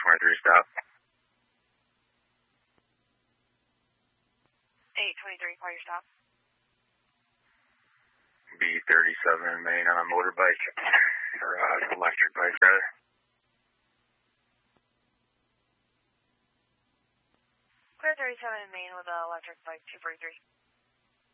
823 stop. 823, call your stop. B37 Main on a motorbike, or electric bike rather. Clear 37 in Maine with an electric bike 243.